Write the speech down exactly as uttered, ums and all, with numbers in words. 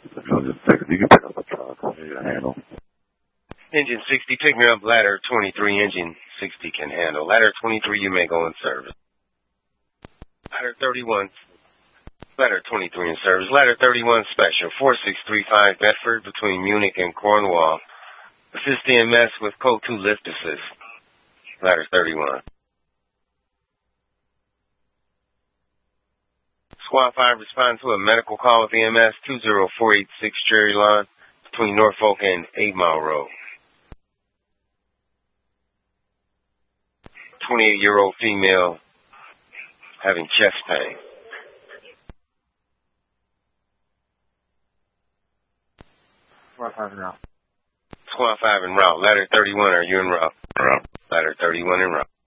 So just pick, you can pick up a truck. You can handle. Engine sixty, pick me up. Ladder twenty-three, engine sixty can handle. Ladder twenty-three, you may go in service. Ladder thirty-one. Ladder twenty-three in service. Ladder thirty-one special, four six three five Bedford between Munich and Cornwall. Assist E M S with code two lift assist. Ladder thirty-one. Squad five, respond to a medical call with E M S two zero four eight six Cherry Lawn between Norfolk and eight Mile Road. twenty-eight-year-old female having chest pain. Squad five en route. Squad five en route. Ladder thirty-one, are you en route? Route. Ladder thirty-one en route.